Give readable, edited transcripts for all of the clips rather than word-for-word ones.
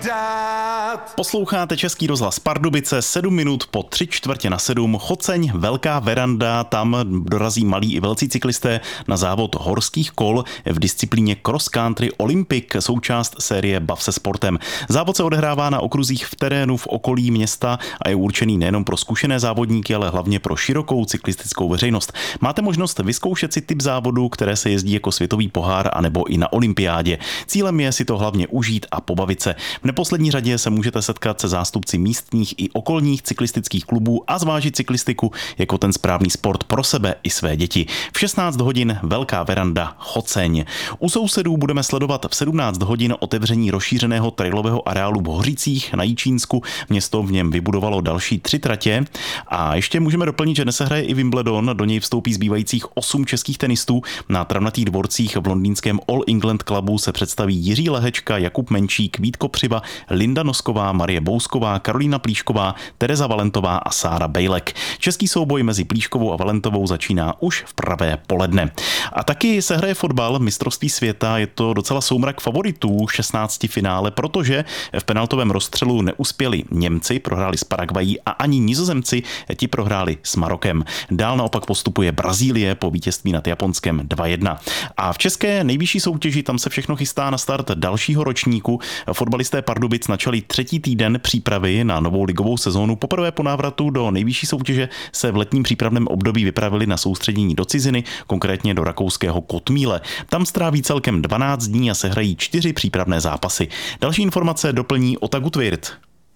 dát. Posloucháte Český rozhlas Pardubice, 7 minut po 6:45. Choceň, velká veranda, tam dorazí malí i velcí cyklisté na závod horských kol v disciplíně Cross Country Olympic, součást série Bav se sportem. Závod se odehrává na okruzích v terénu v okolí města a je určený nejenom pro zkušené závodníky, ale hlavně pro širokou cyklistickou veřejnost. Máte možnost vyzkoušet si typ závodu, které se jezdí jako světový pohár anebo i na olympiádě. Cílem je si to hlavně užít a pobavit se. V neposlední řadě se můžete setkat se zástupci místních i okolních cyklistických klubů a zvážit cyklistiku jako ten správný sport pro sebe i své děti. V 16 hodin velká veranda Choceň. U sousedů budeme sledovat v 17 hodin otevření rozšířeného trailového areálu v Hořicích na Jičínsku. Město v něm vybudovalo další 3 tratě. A ještě můžeme doplnit, že dnes se hraje i Wimbledon, do něj vstoupí zbývajících 8 českých tenistů. Na travnatých dvorcích v londýnském All England Clubu se představí Jiří Lehečka, Jakub Menčík, Vít Kopřiva, Linda Nosková, Marie Bousková, Karolína Plíšková, Tereza Valentová a Sára Bejlek. Český souboj mezi Plíškovou a Valentovou začíná už v pravé poledne. A taky se hraje fotbal, mistrovství světa, je to docela soumrak favoritů 16 finále, protože v penaltovém rozstřelu neuspěli Němci, prohráli s Paraguayí a ani Nizozemci, ti prohráli s Marokem. Dál naopak postupuje Brazílie po vítězství nad Japonskem 2-1. A v české nejvyšší soutěži tam se všechno chystá na start dalšího ročníku. Fotbalisté Pardubic načali 3. týden přípravy na novou ligovou sezónu. Poprvé po návratu do nejvyšší soutěže se v letním přípravném období vypravili na soustředění do ciziny, konkrétně do rakouského Kotmíle. Tam stráví celkem 12 dní a se hrají 4 přípravné zápasy. Další informace doplní Ota Gutwirth.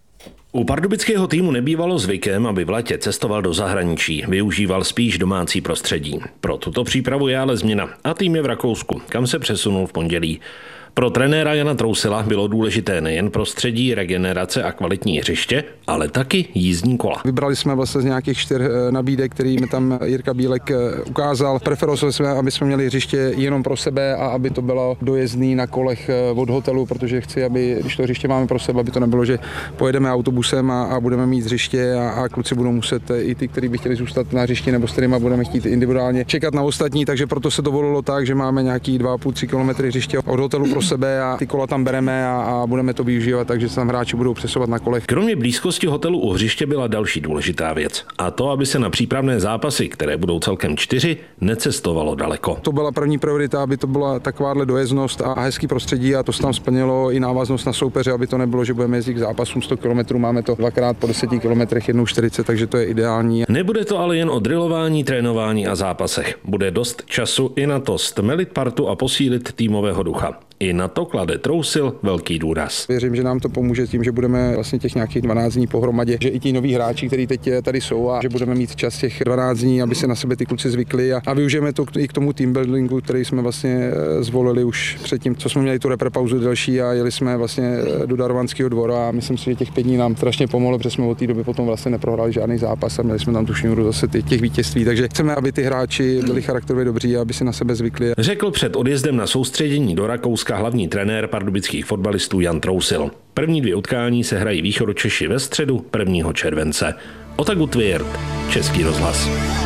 U pardubického týmu nebývalo zvykem, aby v létě cestoval do zahraničí. Využíval spíš domácí prostředí. Pro tuto přípravu je ale změna a tým je v Rakousku, kam se přesunul v pondělí. Pro trenéra Jana Trousila bylo důležité nejen prostředí, regenerace a kvalitní hřiště, ale taky jízdní kola. Vybrali jsme vlastně z nějakých 4 nabídek, kterými tam Jirka Bílek ukázal. Preferovali jsme, aby jsme měli hřiště jenom pro sebe a aby to bylo dojezdný na kolech od hotelu, protože chci, aby, když to hřiště máme pro sebe, aby to nebylo, že pojedeme autobusem a budeme mít hřiště a kluci budou muset i ty, kteří by chtěli zůstat na hřišti nebo s kterými budeme chtít individuálně čekat na ostatní, takže proto se to volilo tak, že máme nějaký 2,5-3 km hřiště od hotelu pro sebe a ty kola tam bereme a budeme to využívat, takže se tam hráči budou přesouvat na kolech. Kromě blízkosti hotelu u hřiště byla další důležitá věc. A to, aby se na přípravné zápasy, které budou celkem 4, necestovalo daleko. To byla první priorita, aby to byla takováhle dojezdnost a hezký prostředí a to se tam splnilo i návaznost na soupeře, aby to nebylo, že budeme jezdit k zápasům 100 km, máme to 2x po 10 km, jednou 40, takže to je ideální. Nebude to ale jen o drillování, trénování a zápasech. Bude dost času i na to stmelit partu a posílit týmového ducha. I na to klade Trousil velký důraz. Věřím, že nám to pomůže tím, že budeme vlastně těch nějakých 12 dní pohromadě, že i ti noví hráči, kteří teď tady jsou a že budeme mít čas těch 12 dní, aby se na sebe ty kluci zvykli a využijeme to i k tomu team buildingu, který jsme vlastně zvolili už předtím, co jsme měli tu reprepauzu delší a jeli jsme vlastně do Darovanského dvora a myslím si, že těch 5 dní nám strašně pomohlo, protože jsme od té doby potom vlastně neprohráli žádný zápas a měli jsme tam tu šňůru zase těch vítězství, takže chceme, aby ty hráči byli charakterově dobří a aby si na sebe zvykli. Řekl před odjezdem na soustředění do Rakouska hlavní trenér pardubických fotbalistů Jan Trousil. První 2 utkání se hrají Východočeši ve středu 1. července. Ota Gutwirth, Český rozhlas.